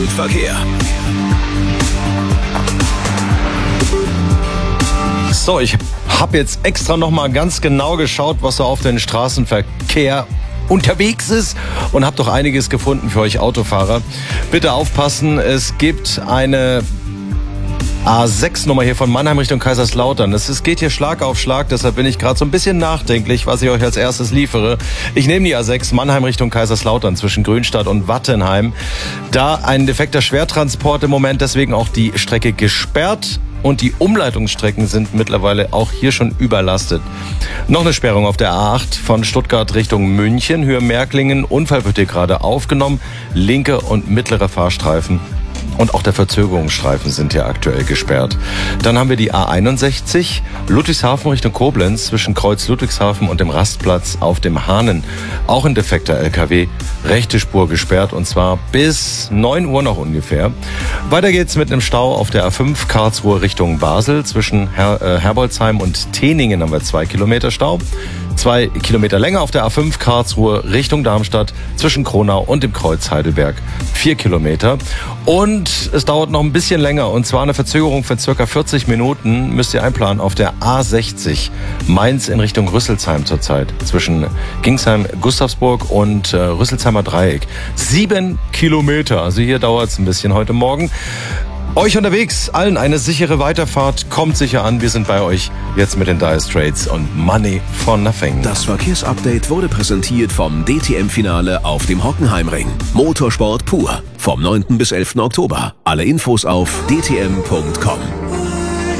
Verkehr. So, ich habe jetzt extra nochmal ganz genau geschaut, was so auf den Straßenverkehr unterwegs ist und habe doch einiges gefunden für euch Autofahrer. Bitte aufpassen, es gibt eine A6-Nummer hier von Mannheim Richtung Kaiserslautern. Es geht hier Schlag auf Schlag, deshalb bin ich gerade so ein bisschen nachdenklich, was ich euch als erstes liefere. Ich nehme die A6 Mannheim Richtung Kaiserslautern zwischen Grünstadt und Wattenheim. Da ein defekter Schwertransport im Moment, deswegen auch die Strecke gesperrt. Und die Umleitungsstrecken sind mittlerweile auch hier schon überlastet. Noch eine Sperrung auf der A8 von Stuttgart Richtung München, Höhe Märklingen. Unfall wird hier gerade aufgenommen. Linke und mittlere Fahrstreifen und auch der Verzögerungsstreifen sind hier aktuell gesperrt. Dann haben wir die A61 Ludwigshafen Richtung Koblenz zwischen Kreuz Ludwigshafen und dem Rastplatz auf dem Hahnen. Auch ein defekter LKW, rechte Spur gesperrt und zwar bis 9 Uhr noch ungefähr. Weiter geht's mit einem Stau auf der A5 Karlsruhe Richtung Basel. Zwischen Herbolzheim und Teningen haben wir 2 Kilometer Stau. 2 Kilometer länger auf der A5 Karlsruhe Richtung Darmstadt zwischen Kronau und dem Kreuz Heidelberg 4 Kilometer. Und es dauert noch ein bisschen länger und zwar eine Verzögerung von circa 40 Minuten müsst ihr einplanen auf der A60 Mainz in Richtung Rüsselsheim zurzeit zwischen Gingsheim, Gustavsburg und Rüsselsheimer Dreieck. 7 Kilometer, also hier dauert es ein bisschen heute Morgen. Euch unterwegs, allen eine sichere Weiterfahrt, kommt sicher an, wir sind bei euch jetzt mit den Dire Straits und Money for Nothing. Das Verkehrsupdate wurde präsentiert vom DTM-Finale auf dem Hockenheimring. Motorsport pur, vom 9. bis 11. Oktober. Alle Infos auf dtm.com.